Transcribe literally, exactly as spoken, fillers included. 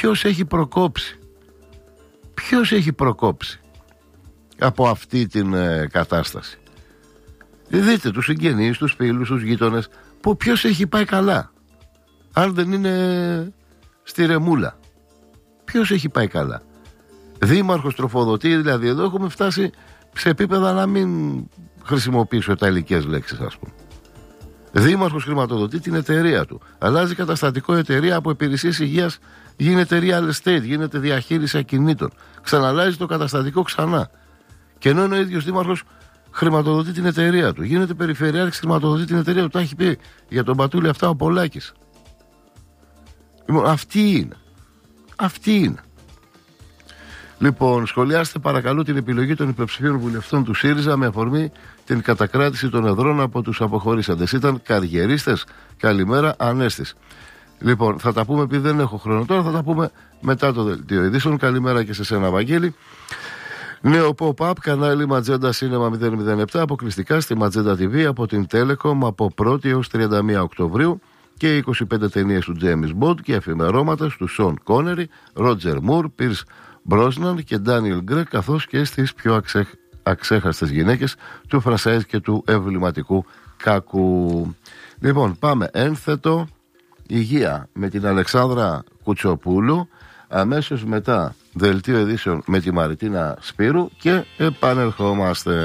ποιος έχει προκόψει. Ποιος έχει προκόψει από αυτή την ε, κατάσταση. Δείτε τους συγγενείς, τους φίλους, τους γείτονες, που ποιος έχει πάει καλά. Αν δεν είναι στη ρεμούλα. Ποιος έχει πάει καλά. Δήμαρχος τροφοδοτεί, δηλαδή εδώ έχουμε φτάσει σε επίπεδα να μην χρησιμοποιήσω τα ηλικές λέξεις, ας πούμε. Δήμαρχος χρηματοδοτεί την εταιρεία του. Αλλάζει καταστατικό εταιρεία, από υπηρεσίες υγείας γίνεται real estate, γίνεται διαχείριση ακινήτων. Ξαναλάζει το καταστατικό ξανά. Και ενώ είναι ο ίδιος δήμαρχος χρηματοδοτεί την εταιρεία του, γίνεται περιφερειάρχης, χρηματοδοτεί την εταιρεία του. Τα έχει πει για τον Πατούλη αυτά ο Πολάκης. Λοιπόν, αυτή είναι. Αυτή είναι. Λοιπόν, σχολιάστε παρακαλώ την επιλογή των υποψηφίων βουλευτών του ΣΥΡΙΖΑ με αφορμή την κατακράτηση των εδρών από τους αποχωρήσαντες. Ήταν καριερίστες. Καλημέρα, Ανέστης. Λοιπόν, θα τα πούμε, επειδή δεν έχω χρόνο τώρα, θα τα πούμε μετά το δελτίο ειδήσεων. Καλημέρα και σε σένα, Βαγγέλη. Νέο pop-up, κανάλι Magenta Cinema μηδέν μηδέν επτά, αποκλειστικά στη Magenta τι βι από την Telecom από πρώτη έως τριάντα μία Οκτωβρίου, και είκοσι πέντε ταινίες του James Bond και εφημερώματα του Sean Connery, Roger Moore, Pierce Brosnan και Daniel Craig, καθώς και στις πιο αξέχ, αξέχαστες γυναίκες του φρασάιζ και του εμβληματικού κακού. Λοιπόν, πάμε ένθετο υγεία με την Αλεξάνδρα Κουτσοπούλου, αμέσως μετά δελτίο ειδήσεων με τη Μαριτίνα Σπύρου και επανερχόμαστε.